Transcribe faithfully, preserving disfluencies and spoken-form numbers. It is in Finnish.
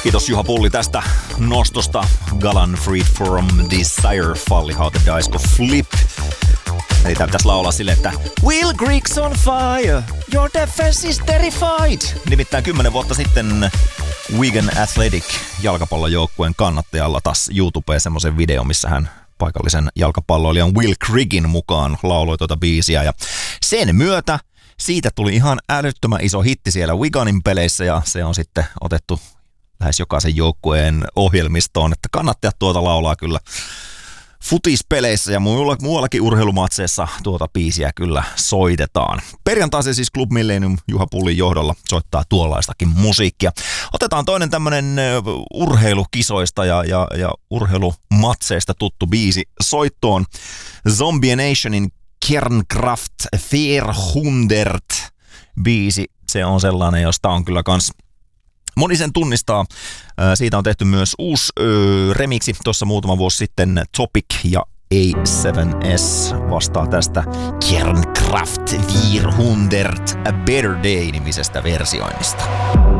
Kiitos Juha Pulli tästä nostosta. Galan Freed from Desire, Falli How the Dice Go Flip. Eli tää pitäisi laulaa silleen, että Will Griggs on fire, your defense is terrified. Nimittäin kymmenen vuotta sitten Wigan Athletic jalkapallojoukkueen kannattajalla taas YouTubeen semmoisen video, missä hän paikallisen jalkapalloilijan Will Griggin mukaan lauloi tuota biisiä. Ja sen myötä siitä tuli ihan älyttömän iso hitti siellä Wiganin peleissä ja se on sitten otettu lähes jokaisen joukkueen ohjelmistoon, että kannattajat tuota laulaa kyllä futispeleissä ja muualla, muuallakin urheilumatseissa tuota biisiä kyllä soitetaan. Perjantaisin siis Club Millennium Juha Pullin johdolla soittaa tuollaistakin musiikkia. Otetaan toinen tämmönen urheilukisoista ja, ja, ja urheilumatseista tuttu biisi soittoon. Zombie Nationin Kernkraft neljäsataa biisi. Se on sellainen, josta on kyllä kans moni sen tunnistaa. Siitä on tehty myös uusi öö, remiksi tuossa muutama vuosi sitten. Topic ja A seven S vastaa tästä Kernkraft neljäsataa A Better Day -nimisestä versioinnista.